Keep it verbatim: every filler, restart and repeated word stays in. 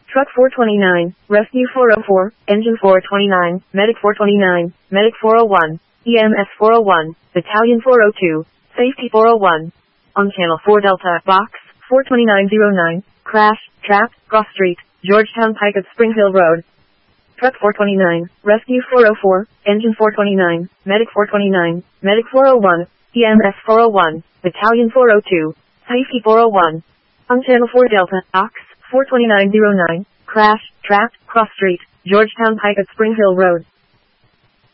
Truck four twenty-nine, Rescue four oh four, Engine four twenty-nine, Medic four twenty-nine, Medic four oh one, E M S four oh one, Battalion four oh two, Safety four oh one. On Channel four Delta, Box four twenty-nine oh nine, Crash, Trap, Cross Street, Georgetown Pike at Spring Hill Road. Truck four twenty-nine, Rescue four oh four, Engine four twenty-nine, Medic four twenty-nine, Medic four oh one, E M S four oh one, Battalion four oh two, Safety four oh one. On Channel four Delta, Box four twenty-nine oh nine, Crash, Trap, Cross Street, Georgetown Pike at Spring Hill Road.